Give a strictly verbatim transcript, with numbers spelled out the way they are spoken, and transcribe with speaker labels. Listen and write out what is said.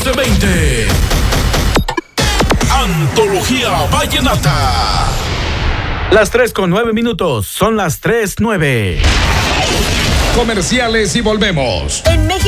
Speaker 1: doce veinte. Antología Vallenata.
Speaker 2: Las tres con nueve minutos, son las tres nueve.
Speaker 1: Comerciales y volvemos.
Speaker 3: En México.